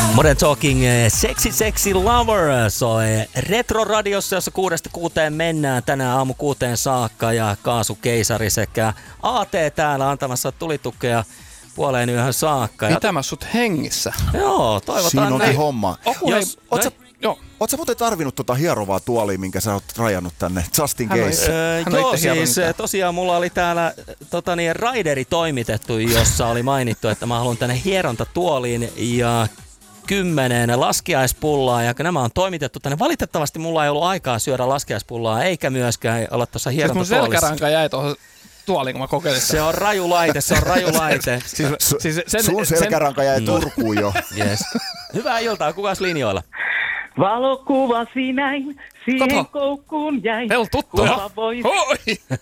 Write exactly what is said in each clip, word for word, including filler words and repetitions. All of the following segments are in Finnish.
Modern Talking Sexy Sexy Lover soi Retro-radiossa, jossa kuudesta kuuteen mennään tänään aamu kuuteen saakka ja Kaasukeisari sekä A T täällä antamassa tulitukea puoleen yöhön saakka. Pitämä sut hengissä. Joo, toivotaan. Siinä onkin näin. homma. Oku, Jos, hei, oot, sä, joo. oot sä muuten tarvinnut tota hierovaa tuolia, minkä sä oot rajannut tänne just in Hän on case? Öö, Hän on joo, itse hieronut siis tää. tosiaan mulla oli täällä tota niin, raideri toimitettu, jossa oli mainittu, että mä haluan tänne hierontatuoliin ja kymmenen laskiaispullaa, ja nämä on toimitettu tänne. Valitettavasti mulla ei ollut aikaa syödä laskiaispullaa, eikä myöskään olla tuossa Siis mun hierontatuolissa. selkäranka jäi tuohon tuoliin, kun mä kokeilin sitä. Se on raju laite, se on raju laite. Siis, siis sen, Sun selkäranka jäi Mm. Turkuun jo. Yes. Hyvää iltaa, kukas linjoilla? Valokuvasi näin, siihen Kato. koukkuun jäi. Meillä on tuttuja. Kuka voi... Hoi!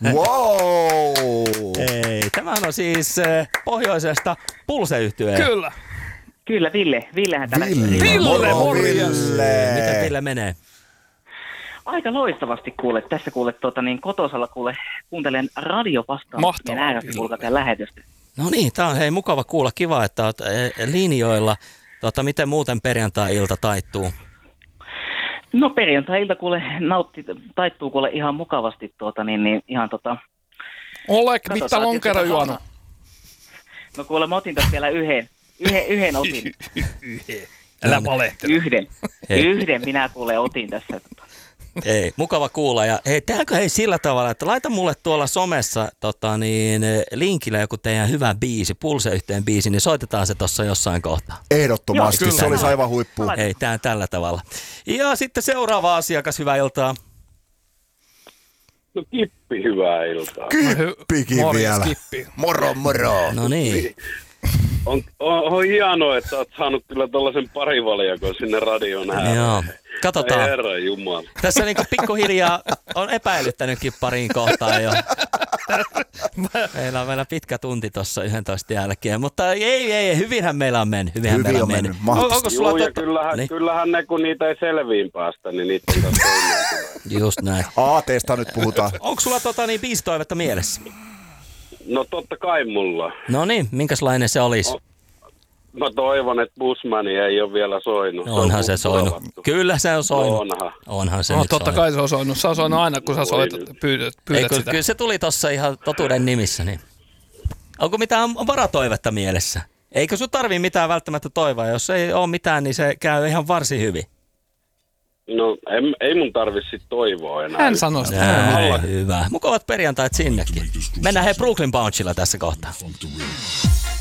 Wow! Ei, tämähän on siis eh, pohjoisesta Pulse-yhtyeen. Kyllä. Kyllä, Ville. Villehän täällä. Ville, Ville, moro morjens. Ville. Miten Ville menee? Aika loistavasti kuule. Tässä kuule tota, niin kotosalla kuule. Kuuntelen radio vastaan. Mahtavaa, Meidän ääressä Ville. kuulkaa tämän lähetystä. No niin, tää on hei mukava kuulla. Kiva, että oot eh, linjoilla. Tota, miten muuten perjantai-ilta taittuu? No perjantai-ilta kuule nautti, taittuu kuule ihan mukavasti tuota niin, niin ihan tota... Olet Katsotaan, mitä lonkero tietysti juonut? No kuule mä otin tässä vielä yhden. Yhden, yhden otin. Älä valehtele. Yhden. Hei. Yhden minä kuule otin tässä. Ei, mukava kuulla. Ja hei, tehdäänkö hei sillä tavalla, että laita mulle tuolla somessa tota, niin, linkillä joku teidän hyvä biisi, Pulse-yhteen biisi, niin soitetaan se tuossa jossain kohtaa. Ehdottomasti, Joo, se kyllä. olisi aivan huippu. Laita. Hei, tää tällä tavalla. Ja sitten seuraava asiakas, hyvää iltaa. No Kippi, hyvää iltaa. Kippikin Morjens, vielä. Kippi. Moro, moro. No niin. On, on, on hienoa, että oot saanut kyllä tollasen parivaljakon sinne radion ääreen. Joo. Ai Katsotaan. herra jumala. Tässä niinku pikkuhiljaa on epäilyttänytkin pariin kohtaan jo. Meillä on vielä pitkä tunti tuossa yhdentoista jälkeen, mutta ei, ei, hyvinhän meillä on mennyt. Hyvinhän Hyvin meillä on mennyt. On, Mahtavasti. onko sulla Joo, ja totta- kyllähän, niin, kyllähän ne, kun niitä ei selviin päästä, niin niiden kanssa toimeen tulee. just näin. A T:sta nyt puhutaan. Onko sulla tota niin biisitoivetta mielessä? No totta kai mulla. No niin, minkälainen se olisi? O- Mä toivon, että Busmani ei ole vielä soinut. Onhan se on soinut. tulevattu. Kyllä se on No soinut. onhan. Onhan se No nyt totta soinut. kai se on soinut. Se on soinut aina, kun sä Voi soitat, nyt. pyydät, Ei, pyydät kun, sitä. kyllä se tuli tossa ihan totuuden nimissä. Niin. Onko mitään varatoivetta mielessä? Eikö sun tarvii mitään välttämättä toivoa? Jos ei ole mitään, niin se käy ihan varsin hyvin. No ei, ei mun tarvi sit toivoa enää. Hän sanoi sitä. Ää, hyvä. Mukavat perjantait sinnekin. Mennään he Brooklyn Bounceilla tässä kohtaa.